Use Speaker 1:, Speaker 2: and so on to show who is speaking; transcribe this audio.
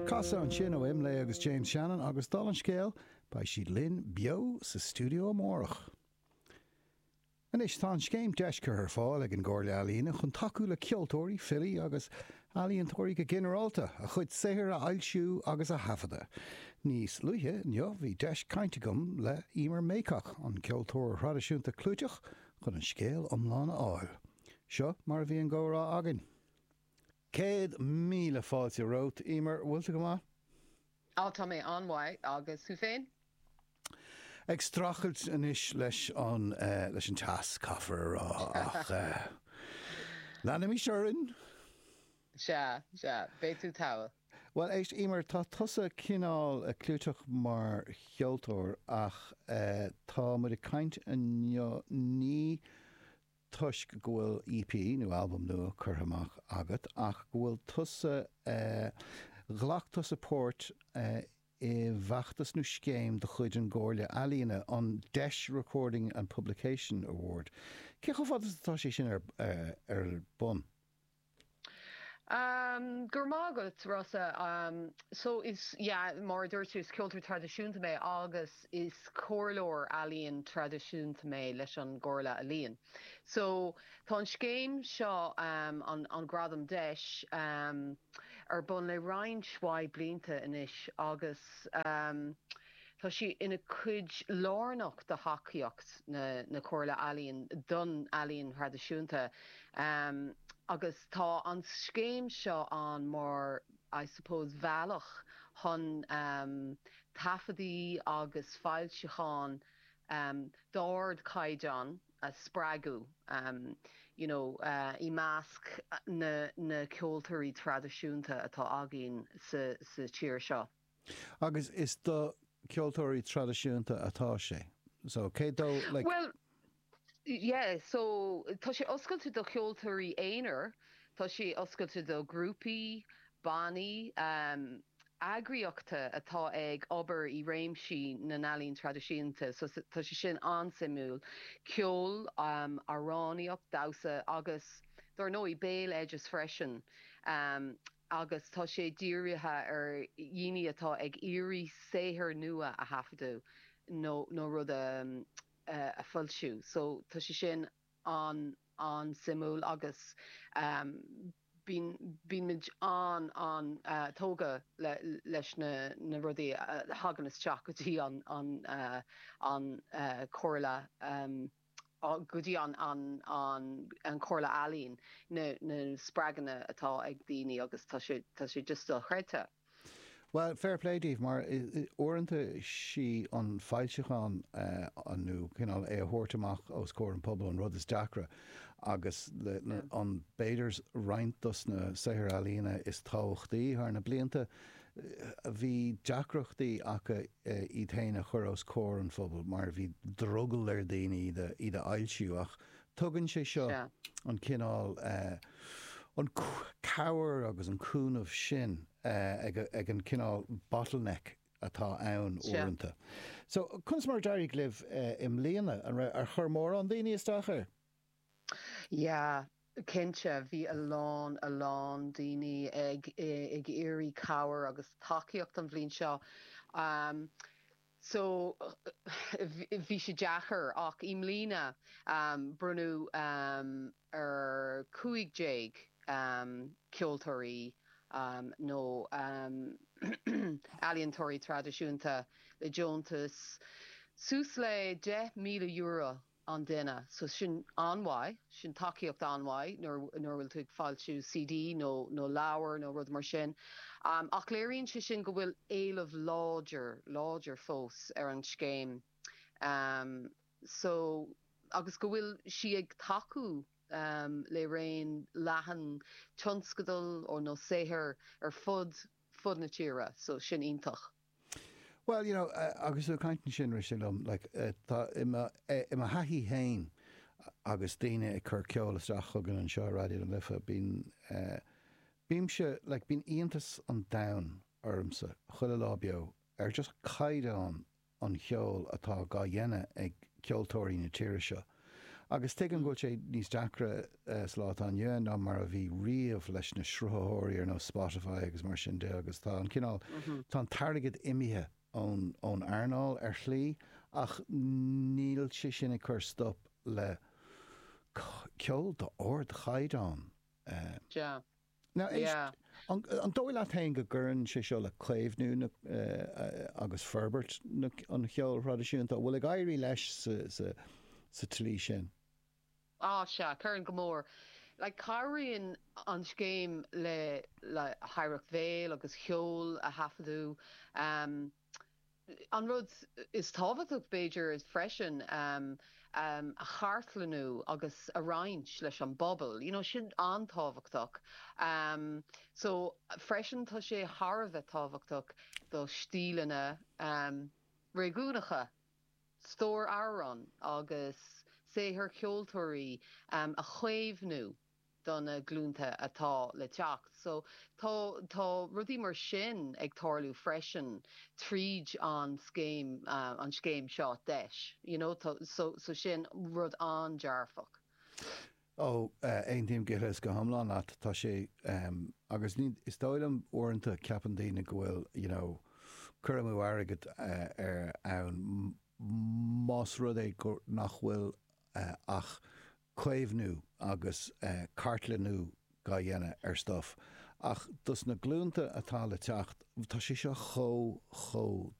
Speaker 1: Casa an sin ó imlé agus James Shannon agus dal an scéal ba siad linn bio sa stúdio amórach. An is tá an scéim deisce ar fáil ag an Gcomhairle Ealaíne chun taú le ceoltóirí fili agus ealaíontóirí go ginearálta a chud saothar a ailsiú agus a hafada. Níos luithe neo bhí deis cainte gom le Emer Mécach an ceoltóir tradiisiúnta clúteach chun an scéal iomlána áil. Seo mar bhí an gcomhrá agan. 100,000 fáilte rót, Emer, bhfuilta go má?
Speaker 2: Tá mé anmhaid agus tú féin?
Speaker 1: Ag strachailt inis leis an teas caithfar ach lena mí seorann?
Speaker 2: Se, bé tú táil.
Speaker 1: Well, éist Emer, tá tusa cinál a clúteach mar cheoltóir ach tá muid a caint ní tuisc gohfuil EP nó album nua curthamach agat ach gohfuil tusa ghlach tusa póirt I bheachtas nó scéim de chuid an Gcomhairle Ealaíne an Deis Recording and Publication Award. Cé go fad atá sé sin ar bun?
Speaker 2: Gur mágat Rosa, so is mar dúirtú is ceoltóir tradiisiúnta mé agus is comhlór ealaíon tradiisiúnta mé leis an Gcomhairle Ealaíne. So tá an scéim seo an gradam deis ar bun le rainn swaid blianta inis agus tá si ina cuid lárnach de hacaíocht na Gcomhairle Ealaíne don ealaíon tradiisiúnta. Agus tá an scéim seo an mar, I suppose, bhealach chun tafadaí agus fáilseáin dáird caiideán a sppragu, I measc na ceoltóirí tradiisiúnta atá agén sa tír seo.
Speaker 1: Agus is do ceoltóirí tradiisiúnta atá sé? So, cédó, like...
Speaker 2: Well, yeah, so tá sé oscailte do ceoltóirí éonar, tá sé oscailte do grúpaí, bannaí, agriíochta atá ag obair I réimsí na ealaíon tradiisiúnta, so tá sé sin ansimúil ceol aráníocht dása agus dar nó I béal éidir freisin. Agus tá sé dírithe ar dhaoine atá ag iarraí saothar nua a hafadú nó rud a fuilsiú. So tá sé sin an simúil agus bín mid an tóga leis na rudaí hagan isteach gotí an Gcomhairle gotí an Gcomhairle Ealaíne na spreaganna atá ag daoine agus tá sé just do chreite.
Speaker 1: Well, fair play, Dave, mar orinthe si an fáilseáin anú cinál a thuirteach ó scóir an pobl an rud is deacra agus an béiders reintas na saothar ealaíne is táchtaí thar na blianta bhí deacrachtaí acha I dhéine chur ó scóir an phobal mar bhí drogal ar daoine iad ailsiú ach tugann sé seo an cinál an cabhar agus an cúnamh sin ag an cinál bottleneck atá ann orinthe. So, chuns mar dairg libh im léana ar chur mór an daoine isteach?
Speaker 2: Yeah, cinse bhí a lán daoine ag iarraí cabhar agus tacaíocht an bhliain seo. So, bhí sé deachar ach im lína brunú ar 50 ceoltóirí nó ealaíontóirí tradiisiúnta le Jontas sús le €10,000 an duine. So sin anmhaid, sin tacaíocht anmhaid nóir bhfuil tú ag fáilsiú CD nó leabhar nó rud mar sin. Ach léironn sé sin go bhfuil éileamh láidir fós ar an scéim. So agus go bhfuil si ag taú le raon leathan tionscadal ó nó saothar ar fud na tíre, so sin iontach.
Speaker 1: Well, agus a caiintin sin ri sin like ima haithí hain agus daine ag chur ceol isteach chugan an seo radio an lifa bím se like bín iontas an dain ormsa chuile lábeo ar just caiideán an cheol atá gá dhéine ag ceoltóirí na tíre seo Agus te an ggóil sé níos deacra slát an dhéan ná mar a bhí riamh leis na sruthaóirí ar nó Spotify agus mar sin de agus tá an cinál tá an targad imithe ón airnáil ar chlí ach níl si sin i chur stop le ceol do ord chaidán. An dóil le tain go gurn sé seo le cléimhnú agus Ferbert an cheol radisiúnta bhfuil ag éirí leis sa tlí sin.
Speaker 2: Se chuann go mór. Le cairíonn an scéim le Haireach Véil agus cheol a hafaú. An rud is táhachtach Beiidir is freisin a chartlanú agus a roinnt leis an bobbal, sin antáhachtach. So freisin tá sé Harbheith táhachtach do stílanna réúnacha, stór áran agus séthar ceoltóirí a chuimhnú don na glúnta atá le teacht. So tá rudí mar sin ag tarlú freisin tríd an scéim seo deis. So sin rud an dearfach.
Speaker 1: Ein tíim githas go hamláán at tá sé agus is dóilm orintanta ceapan daoine go bhfuil chuirmú airgad ar ann más rud é nach bhfuil ach chuimhnú agus cartlanú ga dhéine ar stuff. Ach dus na glúnta atá le teacht tá sé seo cho